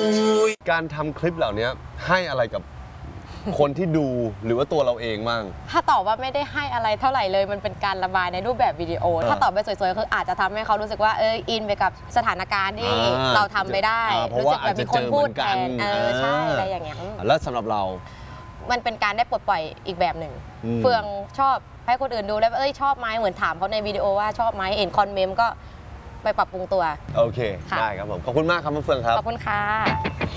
การทำคลิปเหล่านี้ให้อะไรกับคนที่ดูหรือว่าตัวเราเองบ้างถ้าตอบว่าไม่ได้ให้อะไรเท่าไหร่เลยมันเป็นการระบายในรูปแบบวิดีโอถ้าตอบไปสวยๆคืออาจจะทำให้เขารู้สึกว่าอินไปกับสถานการณ์ที่เราทำไปได้รู้สึกแบบมีคนพูดแทนใช่อะไรอย่างเงี้ยแล้วสำหรับเรามันเป็นการได้ปลดปล่อยอีกแบบหนึ่งเฟืองชอบให้คนอื่นดูแล้วชอบไหมเหมือนถามเขาในวิดีโอว่าชอบไหมเห็นคอมเมนต์ก็ไปปรับปรุงตัวโอเคได้ครับผมขอบคุณมากครับน้องเฟืองครับขอบคุณค่ะ